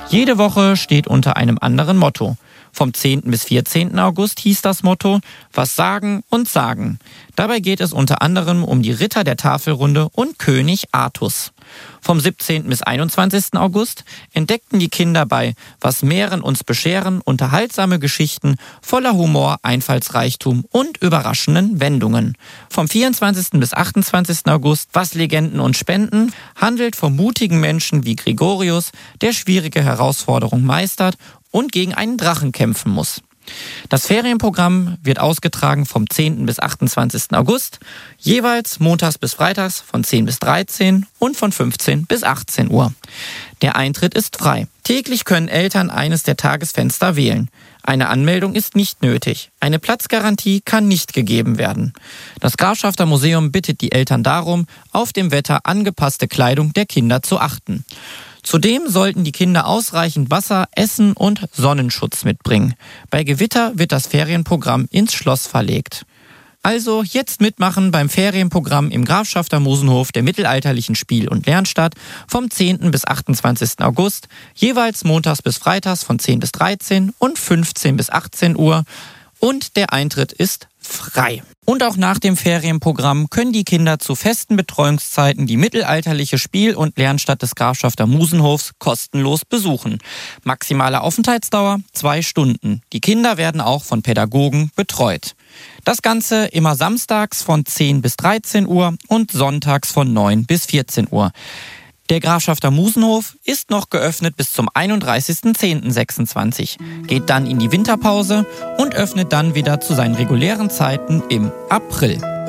Jede Woche steht unter einem anderen Motto. Vom 10. bis 14. August hieß das Motto „Was sagen und sagen". Dabei geht es unter anderem um die Ritter der Tafelrunde und König Artus. Vom 17. bis 21. August entdeckten die Kinder bei „Was Mähren uns bescheren" unterhaltsame Geschichten voller Humor, Einfallsreichtum und überraschenden Wendungen. Vom 24. bis 28. August „Was Legenden uns spenden" handelt von mutigen Menschen wie Gregorius, der schwierige Herausforderungen meistert und gegen einen Drachen kämpfen muss. Das Ferienprogramm wird ausgetragen vom 10. bis 28. August, jeweils montags bis freitags von 10 bis 13 und von 15 bis 18 Uhr. Der Eintritt ist frei. Täglich können Eltern eines der Tagesfenster wählen. Eine Anmeldung ist nicht nötig. Eine Platzgarantie kann nicht gegeben werden. Das Grafschafter Museum bittet die Eltern darum, auf dem Wetter angepasste Kleidung der Kinder zu achten. Zudem sollten die Kinder ausreichend Wasser, Essen und Sonnenschutz mitbringen. Bei Gewitter wird das Ferienprogramm ins Schloss verlegt. Also jetzt mitmachen beim Ferienprogramm im Grafschafter Musenhof der mittelalterlichen Spiel- und Lernstadt vom 10. bis 28. August, jeweils montags bis freitags von 10 bis 13 und 15 bis 18 Uhr. Und der Eintritt ist frei. Und auch nach dem Ferienprogramm können die Kinder zu festen Betreuungszeiten die mittelalterliche Spiel- und Lernstadt des Grafschafter Musenhofs kostenlos besuchen. Maximale Aufenthaltsdauer 2 Stunden. Die Kinder werden auch von Pädagogen betreut. Das Ganze immer samstags von 10 bis 13 Uhr und sonntags von 9 bis 14 Uhr. Der Grafschafter Musenhof ist noch geöffnet bis zum 31.10.26, geht dann in die Winterpause und öffnet dann wieder zu seinen regulären Zeiten im April.